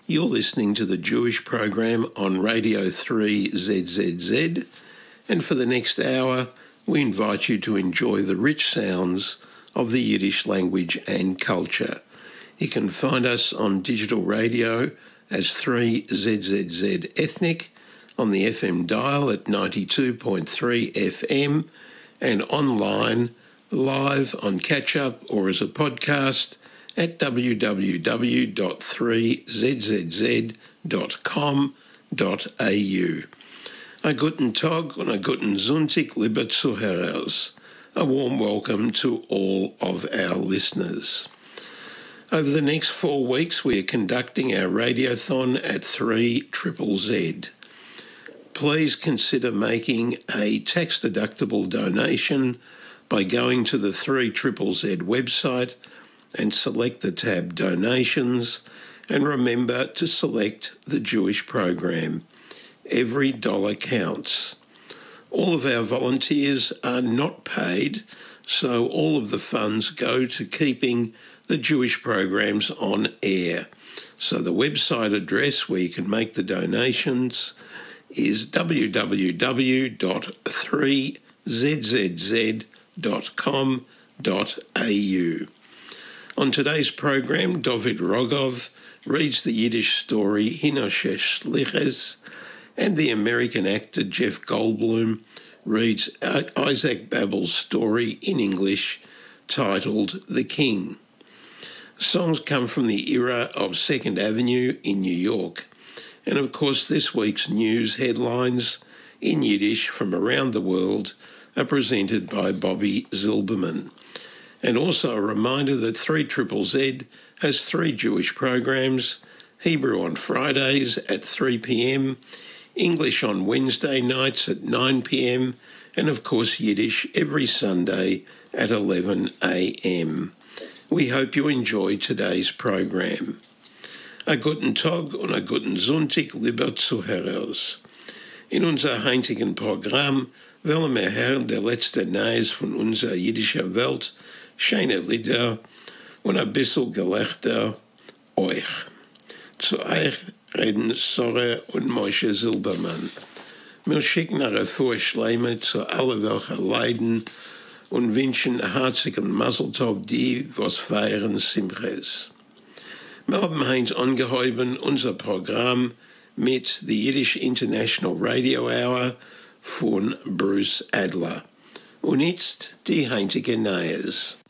You're listening to the Jewish program on Radio 3 ZZZ, and for the next hour, we invite you to enjoy the rich sounds of the Yiddish language and culture. You can find us on digital radio as 3ZZZ Ethnic, on the FM dial at 92.3 FM, and online, live on Catch-Up or as a podcast at www.3zzz.com.au. A guten Tag und a guten Sonntag, liebe Zuhörers. A warm welcome to all of our listeners. Over the next 4 weeks, we are conducting our radiothon at 3ZZZ. Please consider making a tax-deductible donation by going to the 3ZZZ website and select the tab Donations, and remember to select the Jewish program. Every dollar counts. All of our volunteers are not paid, so all of the funds go to keeping the Jewish programs on air. So the website address where you can make the donations is www.3zzz.com.au. On today's program, David Rogov reads the Yiddish story Hinoshesh Shliches, and the American actor Jeff Goldblum reads Isaac Babel's story in English titled The King. Songs come from the era of 2nd Avenue in New York, and of course this week's news headlines in Yiddish from around the world are presented by Bobby Zilberman. And also a reminder that 3ZZZ has 3 Jewish programs: Hebrew on Fridays at 3 p.m, English on Wednesday nights at 9 p.m, and of course Yiddish every Sunday at 11 a.m. We hope you enjoy today's program. A guten Tag und a guten Sonntag, liebe Zuhörers. In unser heutigen Programm wollen wir hören der letzte Neues von unserer jiddischer Welt, schöne Lieder und ein bisschen Gelächter euch. Zu euch reden Sore und Moshe Zilberman. Wir schicken eine Refuah Shleima zu allen, welche leiden, und wünschen einen herzlichen Mazel Tov die, was feiern Simches. Wir haben heute angehäuben unser Programm mit the Yiddish International Radio Hour von Bruce Adler. Und jetzt die heutige Neues.